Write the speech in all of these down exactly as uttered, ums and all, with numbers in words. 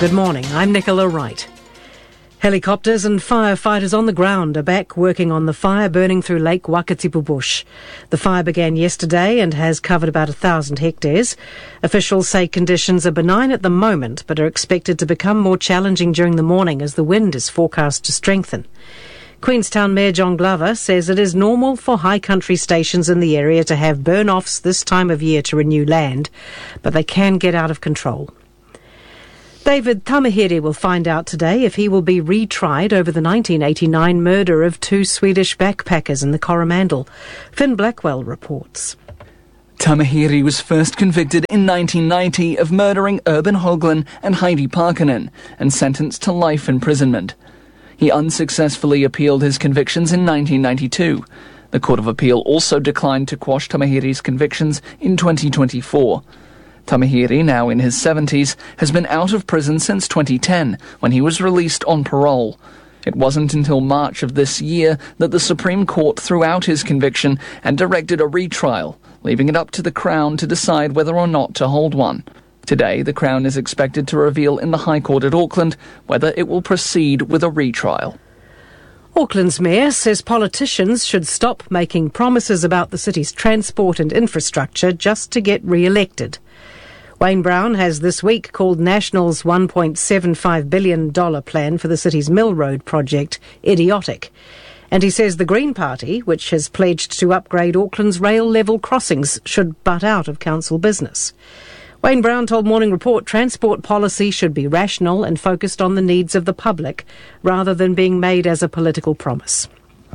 Good morning, I'm Nicola Wright. Helicopters and firefighters on the ground are back working on the fire burning through Lake Wakatipu Bush. The fire began yesterday and has covered about a thousand hectares. Officials say conditions are benign at the moment, but are expected to become more challenging during the morning as the wind is forecast to strengthen. Queenstown Mayor John Glover says it is normal for high country stations in the area to have burn-offs this time of year to renew land, but they can get out of control. David Tamahiri will find out today if he will be retried over the nineteen eighty-nine murder of two Swedish backpackers in the Coromandel. Finn Blackwell reports. Tamahiri was first convicted in nineteen ninety of murdering Urban Höglund and Heidi Parkkonen and sentenced to life imprisonment. He unsuccessfully appealed his convictions in nineteen ninety-two. The Court of Appeal also declined to quash Tamahiri's convictions in twenty twenty-four. Tamahiri, now in his seventies, has been out of prison since twenty ten, when he was released on parole. It wasn't until March of this year that the Supreme Court threw out his conviction and directed a retrial, leaving it up to the Crown to decide whether or not to hold one. Today, the Crown is expected to reveal in the High Court at Auckland whether it will proceed with a retrial. Auckland's mayor says politicians should stop making promises about the city's transport and infrastructure just to get re-elected. Wayne Brown has this week called National's one point seven five billion dollars plan for the city's Mill Road project idiotic. And he says the Green Party, which has pledged to upgrade Auckland's rail-level crossings, should butt out of council business. Wayne Brown told Morning Report transport policy should be rational and focused on the needs of the public, rather than being made as a political promise.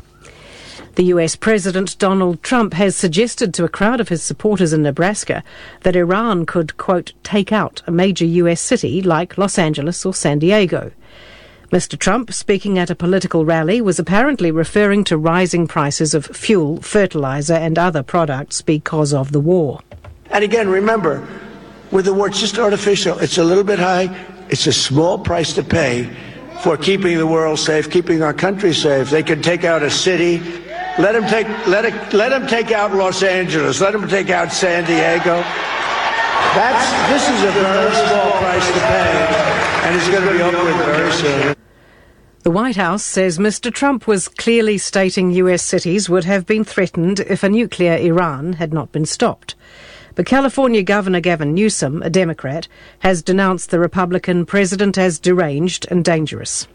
The U S President Donald Trump has suggested to a crowd of his supporters in Nebraska that Iran could, quote, take out a major U S city like Los Angeles or San Diego. Mister Trump, speaking at a political rally, was apparently referring to rising prices of fuel, fertilizer and other products because of the war. And again, remember, with the war, it's just artificial. It's a little bit high. It's a small price to pay for keeping the world safe, keeping our country safe. They could take out a city. Let them take, let it, let them take out Los Angeles. Let them take out San Diego. That's, this is a very small price to pay, and it's going to be over with very soon. The White House says Mister Trump was clearly stating U S cities would have been threatened if a nuclear Iran had not been stopped. But California Governor Gavin Newsom, a Democrat, has denounced the Republican president as deranged and dangerous.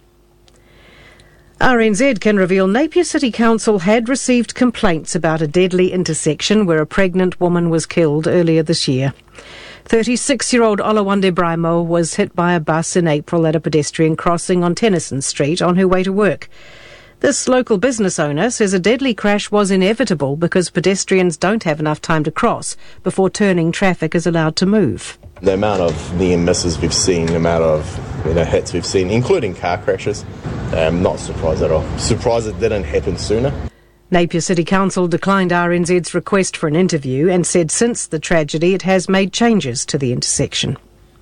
R N Z can reveal Napier City Council had received complaints about a deadly intersection where a pregnant woman was killed earlier this year. thirty-six-year-old Olawande Braimo was hit by a bus in April at a pedestrian crossing on Tennyson Street on her way to work. This local business owner says a deadly crash was inevitable because pedestrians don't have enough time to cross before turning traffic is allowed to move. The amount of near misses we've seen, the amount of you know, hits we've seen, including car crashes, I'm not surprised at all. Surprised it didn't happen sooner. Napier City Council declined R N Z's request for an interview and said since the tragedy it has made changes to the intersection.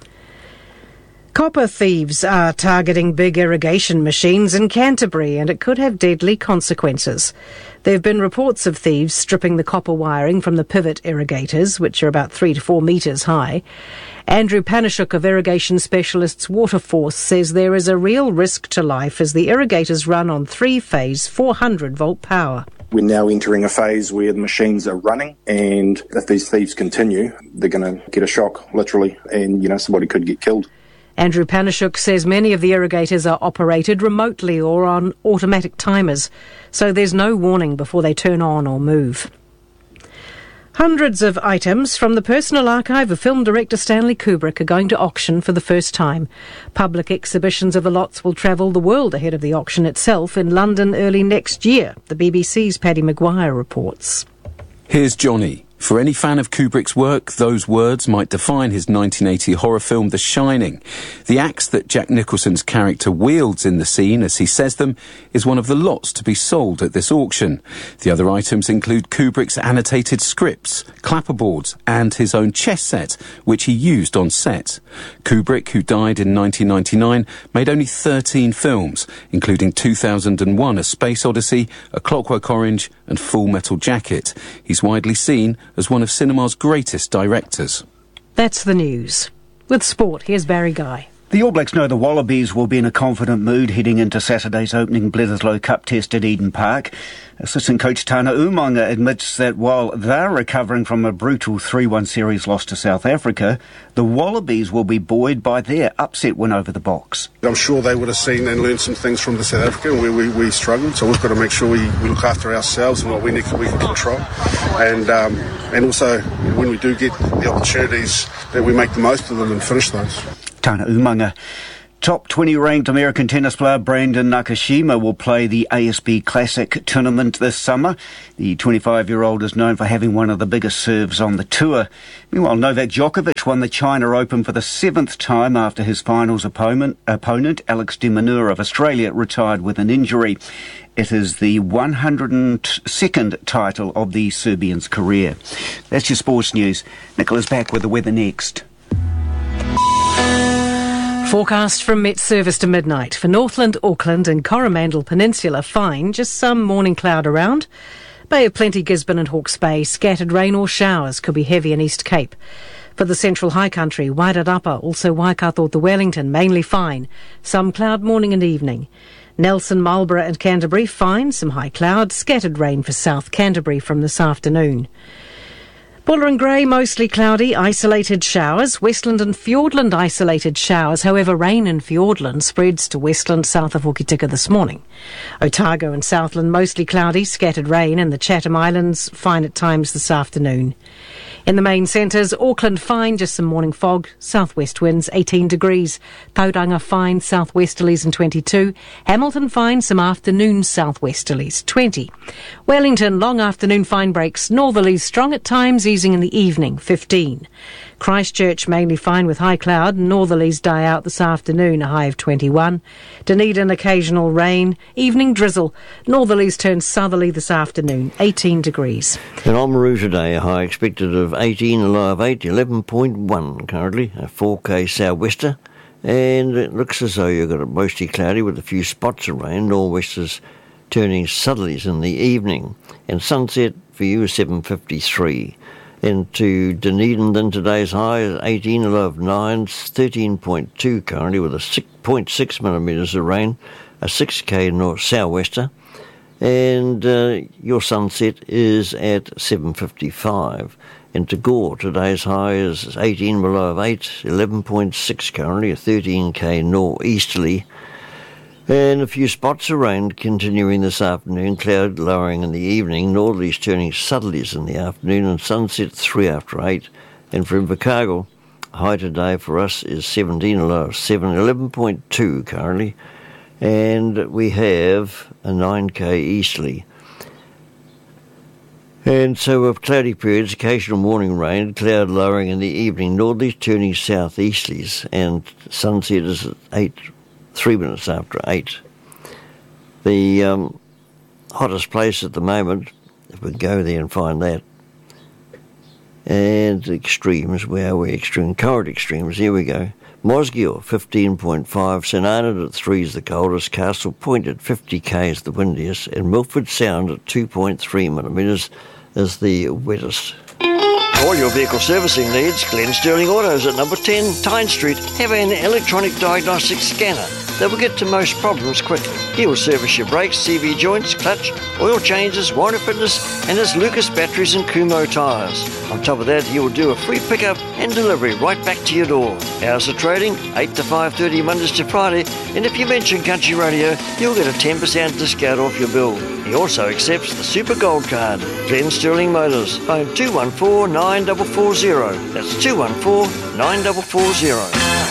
Copper thieves are targeting big irrigation machines in Canterbury and it could have deadly consequences. There have been reports of thieves stripping the copper wiring from the pivot irrigators, which are about three to four metres high. Andrew Panashuk of Irrigation Specialists Waterforce says there is a real risk to life as the irrigators run on three-phase four hundred volt power. We're now entering a phase where the machines are running, and if these thieves continue, they're going to get a shock, literally, and, you know, somebody could get killed. Andrew Panashuk says many of the irrigators are operated remotely or on automatic timers, so there's no warning before they turn on or move. Hundreds of items from the personal archive of film director Stanley Kubrick are going to auction for the first time. Public exhibitions of the lots will travel the world ahead of the auction itself in London early next year, the B B C's Paddy Maguire reports. Here's Johnny. For any fan of Kubrick's work, those words might define his nineteen eighty horror film The Shining. The axe that Jack Nicholson's character wields in the scene as he says them is one of the lots to be sold at this auction. The other items include Kubrick's annotated scripts, clapperboards and his own chess set, which he used on set. Kubrick, who died in nineteen ninety-nine, made only thirteen films, including two thousand one A Space Odyssey, A Clockwork Orange and Full Metal Jacket. He's widely seen as one of cinema's greatest directors. That's the news. With sport, here's Barry Guy. The All Blacks know the Wallabies will be in a confident mood heading into Saturday's opening Bledisloe Cup test at Eden Park. Assistant coach Tana Umaga admits that while they're recovering from a brutal three one series loss to South Africa, the Wallabies will be buoyed by their upset win over the Box. I'm sure they would have seen and learned some things from the South African where we, we struggled, so we've got to make sure we, we look after ourselves and what we, need, we can control. And, um, and also, when we do get the opportunities, that we make the most of them and finish those. Tana Umaga. Top twenty ranked American tennis player Brandon Nakashima will play the A S B Classic tournament this summer. The twenty-five-year-old is known for having one of the biggest serves on the tour. Meanwhile, Novak Djokovic won the China Open for the seventh time after his finals opponent, opponent Alex de Minaur of Australia, retired with an injury. It is the one hundred second title of the Serbian's career. That's your sports news. Nicola's back with the weather next. Forecast from Met Service to midnight. For Northland, Auckland and Coromandel Peninsula, fine, just some morning cloud around. Bay of Plenty, Gisborne and Hawke's Bay, scattered rain or showers, could be heavy in East Cape. For the Central High Country, Waitarapa, also Waikato to Wellington, mainly fine. Some cloud morning and evening. Nelson, Marlborough and Canterbury, fine, some high cloud, scattered rain for South Canterbury from this afternoon. Buller and Grey, mostly cloudy, isolated showers. Westland and Fiordland, isolated showers. However, rain in Fiordland spreads to Westland, south of Hokitika this morning. Otago and Southland, mostly cloudy, scattered rain. And the Chatham Islands, fine at times this afternoon. In the main centres, Auckland fine, just some morning fog, southwest winds eighteen degrees. Tauranga fine, southwesterlies and twenty-two. Hamilton fine, some afternoon southwesterlies, twenty. Wellington, long afternoon fine breaks, northerlies strong at times, easing in the evening, fifteen. Christchurch mainly fine with high cloud, northerlies die out this afternoon, a high of twenty-one. Dunedin occasional rain, evening drizzle, northerlies turn southerly this afternoon, eighteen degrees. In Oamaru today, a high expected of eighteen, a low of eight, eleven point one currently, a four K southwester, and it looks as though you've got it mostly cloudy with a few spots of rain, nor'westers turning southerlies in the evening, and sunset for you is seven fifty-three. Into Dunedin, then today's high is eighteen, a low of nine, thirteen point two currently with a six point six millimetres of rain, a six K north southwester, and uh, your sunset is at seven fifty-five. Into Gore, today's high is eighteen, a low of eight, eleven point six currently, a thirteen K northeasterly, and a few spots of rain continuing this afternoon, cloud lowering in the evening, northerlies turning southerlies in the afternoon, and sunset three after eight. And for Invercargill, high today for us is seventeen, a low of seven, eleven point two currently, and we have a nine K easterly. And so with cloudy periods, occasional morning rain, cloud lowering in the evening, northerlies turning southeasterlies, and sunset is at eight, three minutes after eight. The um, hottest place at the moment, if we go there and find that, and extremes, where are we? Extreme, current extremes, here we go. Mosgiel, fifteen point five, St Arnaud at three is the coldest, Castle Point at fifty K is the windiest, and Milford Sound at two point three millimetres is the wettest. All your vehicle servicing needs, Glenn Sterling Autos at number ten Tyne Street have an electronic diagnostic scanner that will get to most problems quickly. He will service your brakes, C V joints, clutch, oil changes, warranty fitness, and his Lucas batteries and Kumho tyres. On top of that, he will do a free pickup and delivery right back to your door. Hours of trading, eight to five thirty Mondays to Friday, and if you mention Country Radio, you'll get a ten percent discount off your bill. He also accepts the Super Gold Card. Glenn Sterling Motors, phone two one four, nine four four zero. That's two one four, nine four four zero.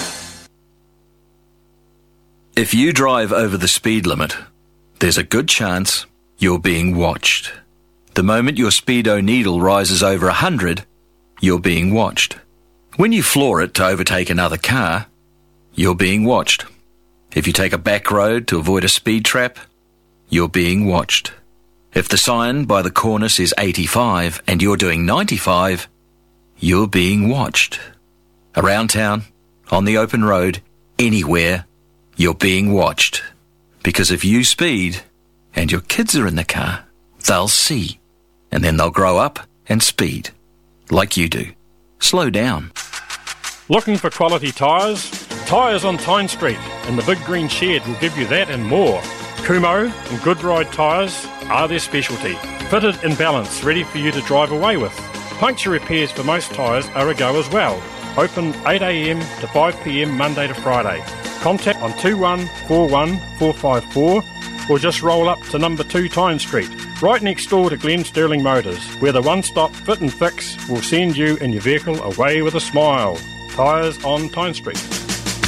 If you drive over the speed limit, there's a good chance you're being watched. The moment your speedo needle rises over one hundred, you're being watched. When you floor it to overtake another car, you're being watched. If you take a back road to avoid a speed trap, you're being watched. If the sign by the cornice is eighty-five and you're doing ninety-five, you're being watched. Around town, on the open road, anywhere, you're being watched. Because if you speed and your kids are in the car, they'll see. And then they'll grow up and speed. Like you do. Slow down. Looking for quality tyres? Tyres on Tyne Street and the Big Green Shed will give you that and more. Kumho and Goodride tyres are their specialty. Fitted in balance, ready for you to drive away with. Puncture repairs for most tyres are a go as well. Open eight a m to five p m Monday to Friday. Contact on two one four one four five four or just roll up to number two Tyne Street, right next door to Glen Sterling Motors, where the one-stop fit and fix will send you and your vehicle away with a smile. Tyres on Tyne Street.